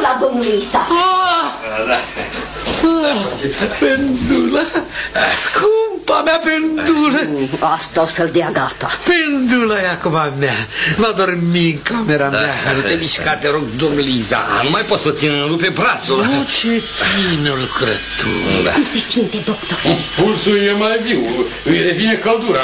pendula domnului Isaac. Pendula, scumpa mea pendulă. Asta o să-l dea gata. Pendula e acum a mea. Va dormi în camera mea. Nu te mișca, te rog, domnul Isaac. Nu mai poți să o țin, rupe brațul. Nu, ce fin lucrătură. Cum se simte, doctor? Pulsul e mai viu, îi revine căldura.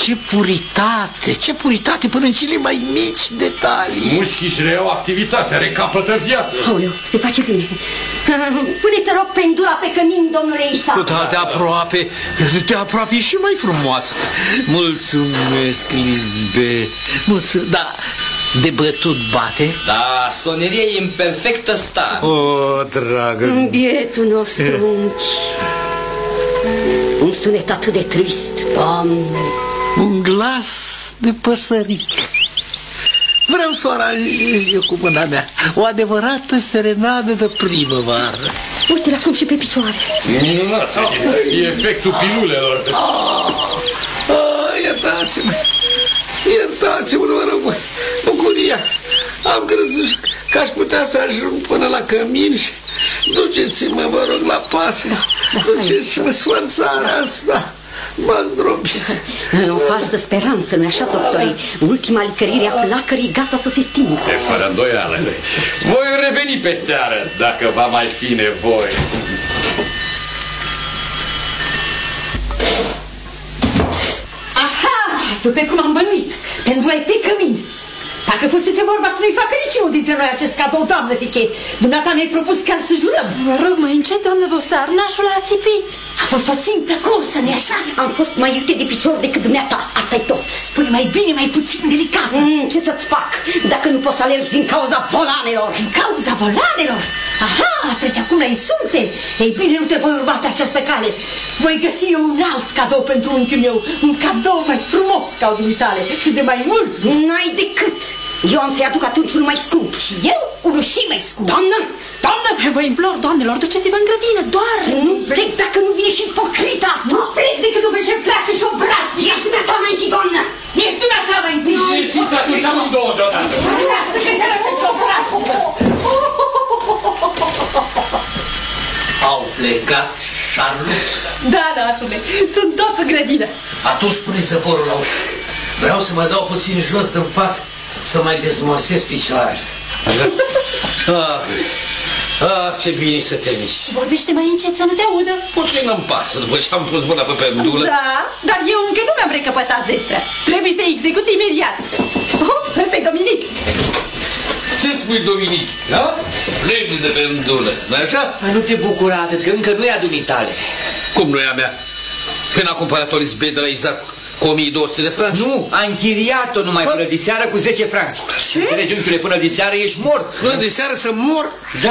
Ce puritate până în cele mai mici detalii. Mușchii își reiau activitatea, recapătă viață. Aoleu, se face bine. Pune, te rog, pendula pe cămin, domnule Isaac. De aproape e și mai frumoasă. Mulțumesc, Lisbeth. Mulțumesc, da. De bătut bate? Da, soneria e în perfectă stare. O, dragă. Bietul nostru unchi. Un sunet atât de trist, Doamne. Un glas de păsărică. Vreau să o aranjez eu cu mâna mea. O adevărată serenadă de primăvară. Uite-l acum și pe picioare. Minunat, e efectul pilulelor. Iertați-mă. Iertați-mă, nu mă rog, bucuria. Am crezut că aș putea să ajung până la cămin și duceți-mă, vă rog, la pas. Duceți-mă sforțarea asta. M-ați zdrobit. O falsă speranță, nu-i așa, doctorii? Ultima licărire a flacării gata să se stingă. E fără îndoială. Voi reveni pe seară, dacă va mai fi nevoie. Aha, după cum am bănuit, pentru ai pe cămin. Parcă fusese vorba să nu-i facă niciunul dintre noi acest cadou, doamnă Fiche. Dumneata mi-ai propus chiar să jurăm. Vă rog, mai încet, doamnă Vosar, nașul a țipit. A fost o simplă cursă, nu-i așa? Am fost mai iute de picior decât dumneata, asta-i tot. Spune mai bine, mai puțin delicat. Ce să-ți fac dacă nu poți să alergi din cauza volanelor? Din cauza volanelor? Aha, treci acum la insulte. Ei bine, nu te voi urma pe această cale. Voi găsi eu un alt cadou pentru unchiul meu. Un cadou mai frumos ca al dumitale și de mai mult gust. N-ai decât. Eu am să-i aduc atunci unul mai scump. Și eu unul și mai scump. Doamnă! Doamnă! Vă implor, doamnelor, duceți-vă în grădină, doar. Nu plec dacă nu vine și ipocrita asta. Nu plec decât după ce pleacă și obraznic. Ești dumneata mai întâi, doamnă. Ești dumneata mai întâi. Ieșiți atunci amândouă deodată. Lasă că-ți arătăți obraznic. Au plecat, Charlotte? Da, nașule, sunt toți în grădină. Atunci pune săporul la ușă. Vreau să mă dau puțin jos din față, să mai dezmorsez picioare. Ce bine să te miști. Vorbește mai încet să nu te audă. Puțin îmi pasă după ce am pus mâna pe pendulă. Da, dar eu încă nu mi-am recăpătat zestrea. Trebuie să execut imediat. Ăsta-i Dominic. Ce spui, Dominic? Da? Splendid de pendulă, nu-i așa? Nu te bucura atât, că încă nu e a dumitale. Cum nu e a mea? Când a cumpărat-o Lisbeth de la Isaac cu 1200 de franci? Nu, a închiriat-o numai până diseară cu 10 franci. Ce? Înțelegi, unchiule, până diseară ești mort. Până diseară să mor? Da.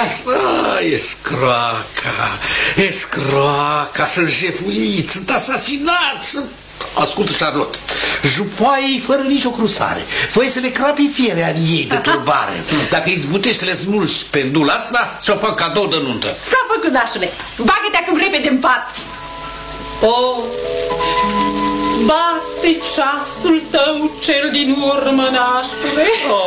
E scroaca, sunt jefuit, sunt asasinat, sunt... Ascultă, Charlotte, jupoaiei fără nicio crusare. Voi să le crapi fierea în ei de turbare. Dacă izbutești să le smulgi pendula asta, ți-o fac cadou de nuntă. S-a făcut, nașule. Bagă-te acum repede în pat. Bate ceasul tău cel din urmă, nașule.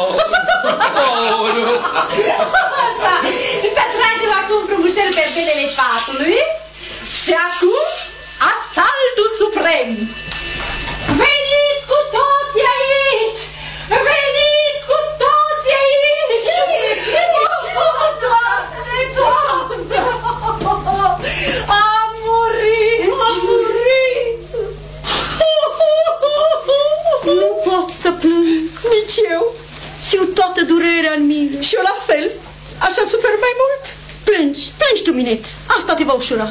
Să tragem acum frumușel pe vedele patului. Și acum asaltul suprem. Veniți cu toți aici! Veniți cu toți aici! Doamne, Doamne! Am murit! Am murit! Nu pot să plâng. Nici eu. Siu toată durerea în mine. Și eu la fel. Așa super mai mult. Plângi, plângi tu, Minet. Asta te va ușura.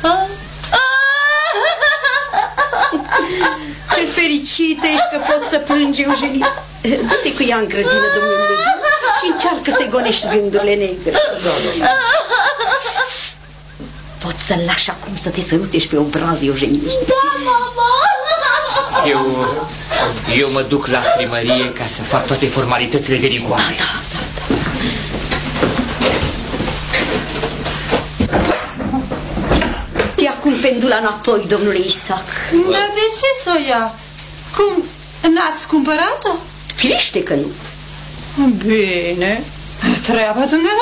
Ce fericită ești că poți să plângi, Eugenie. Du-te cu ea în grădină, domnule, și încearcă să-i gonești gândurile negre. Poți să-l lași acum să te sărute și pe obraz, Eugenie. Da, mama! Eu mă duc la primărie ca să fac toate formalitățile de rigoare. Da. Acum pendula înapoi, domnule Isaac. Dar de ce să o ia? Cum? N-ați cumpărat-o? Firește că nu. Bine, treaba dumneavoastră.